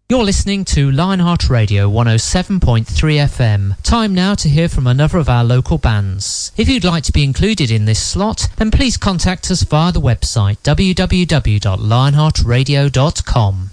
You're listening to Lionheart Radio 107.3 FM. Time now to hear from another of our local bands. If you'd like to be included in this slot, then please contact us via the website www.lionheartradio.com.